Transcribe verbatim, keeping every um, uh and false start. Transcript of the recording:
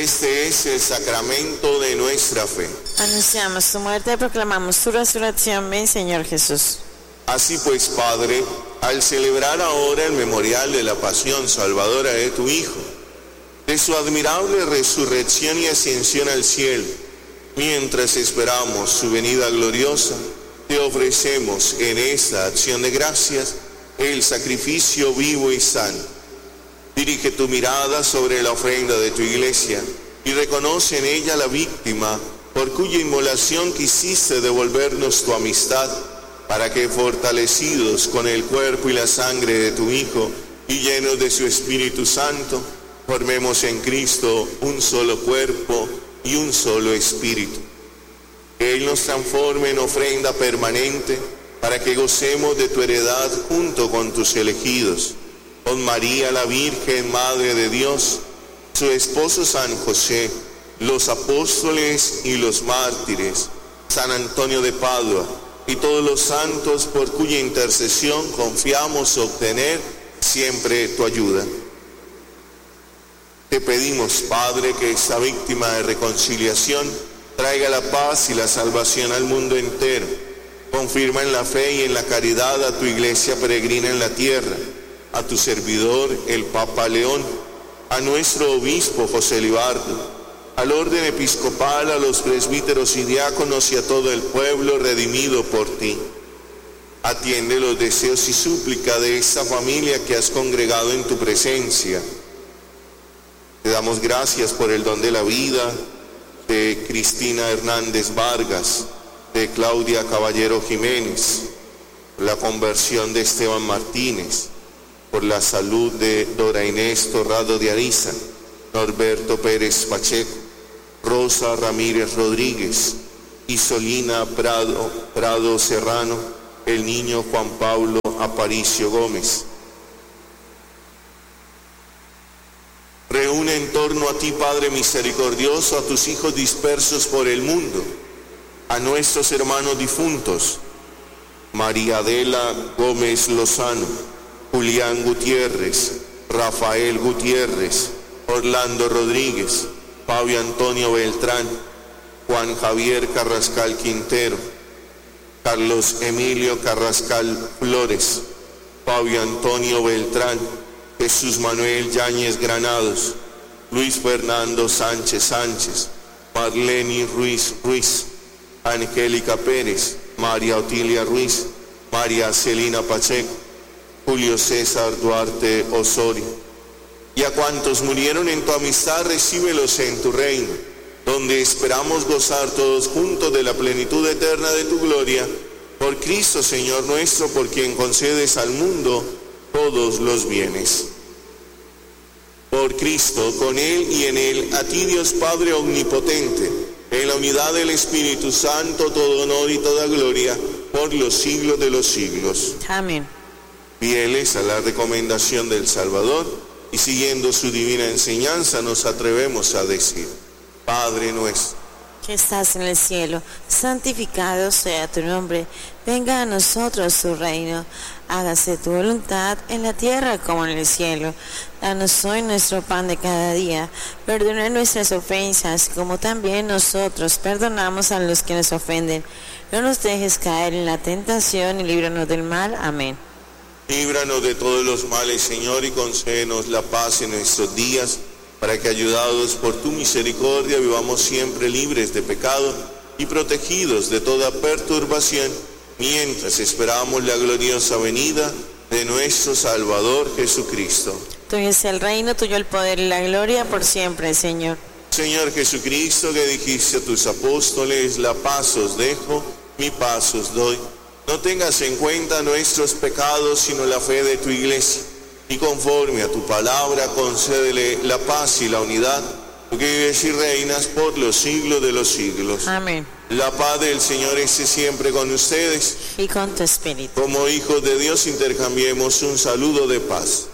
Este es el sacramento de nuestra fe. Anunciamos tu muerte y proclamamos tu resurrección. Ven, Señor Jesús. Así pues, Padre, al celebrar ahora el memorial de la pasión salvadora de tu Hijo, de su admirable resurrección y ascensión al cielo, mientras esperamos su venida gloriosa, te ofrecemos en esta acción de gracias el sacrificio vivo y santo. Dirige tu mirada sobre la ofrenda de tu iglesia y reconoce en ella la víctima por cuya inmolación quisiste devolvernos tu amistad, para que, fortalecidos con el cuerpo y la sangre de tu Hijo y llenos de su Espíritu Santo, formemos en Cristo un solo cuerpo y un solo espíritu. Que Él nos transforme en ofrenda permanente para que gocemos de tu heredad junto con tus elegidos, con María la Virgen, Madre de Dios, su esposo San José, los apóstoles y los mártires, San Antonio de Padua y todos los santos por cuya intercesión confiamos obtener siempre tu ayuda. Te pedimos, Padre, que esta víctima de reconciliación traiga la paz y la salvación al mundo entero. Confirma en la fe y en la caridad a tu iglesia peregrina en la tierra, a tu servidor, el Papa León, a nuestro obispo José Libardo, al orden episcopal, a los presbíteros y diáconos y a todo el pueblo redimido por ti. Atiende los deseos y súplica de esta familia que has congregado en tu presencia. Te damos gracias por el don de la vida de Cristina Hernández Vargas, de Claudia Caballero Jiménez, por la conversión de Esteban Martínez, por la salud de Dora Inés Torrado de Ariza, Norberto Pérez Pacheco, Rosa Ramírez Rodríguez, Isolina Prado, Prado Serrano, el niño Juan Pablo Aparicio Gómez. Reúne en torno a ti, Padre misericordioso, a tus hijos dispersos por el mundo, a nuestros hermanos difuntos, María Adela Gómez Lozano, Julián Gutiérrez, Rafael Gutiérrez, Orlando Rodríguez, Fabio Antonio Beltrán, Juan Javier Carrascal Quintero, Carlos Emilio Carrascal Flores, Fabio Antonio Beltrán, Jesús Manuel Yáñez Granados, Luis Fernando Sánchez Sánchez, Marlene Ruiz Ruiz, Angélica Pérez, María Otilia Ruiz, María Celina Pacheco, Julio César Duarte Osorio. Y a cuantos murieron en tu amistad, recíbelos en tu reino, donde esperamos gozar todos juntos de la plenitud eterna de tu gloria, por Cristo Señor nuestro, por quien concedes al mundo todos los bienes. Por Cristo, con Él y en Él, a ti Dios Padre omnipotente, en la unidad del Espíritu Santo, todo honor y toda gloria, por los siglos de los siglos. Amén. Fieles a la recomendación del Salvador, y siguiendo su divina enseñanza, nos atrevemos a decir: Padre nuestro, que estás en el cielo, santificado sea tu nombre. Venga a nosotros tu reino. Hágase tu voluntad en la tierra como en el cielo. Danos hoy nuestro pan de cada día. Perdona nuestras ofensas, como también nosotros perdonamos a los que nos ofenden. No nos dejes caer en la tentación y líbranos del mal. Amén. Líbranos de todos los males, Señor, y concédenos la paz en nuestros días, para que, ayudados por tu misericordia, vivamos siempre libres de pecado y protegidos de toda perturbación, mientras esperamos la gloriosa venida de nuestro Salvador Jesucristo. Tuyo es el reino, tuyo el poder y la gloria por siempre, Señor. Señor Jesucristo, que dijiste a tus apóstoles: la paz os dejo, mi paz os doy. No tengas en cuenta nuestros pecados, sino la fe de tu iglesia. Y conforme a tu palabra, concédele la paz y la unidad, porque vives y reinas por los siglos de los siglos. Amén. La paz del Señor esté siempre con ustedes. Y con tu espíritu. Como hijos de Dios, intercambiemos un saludo de paz.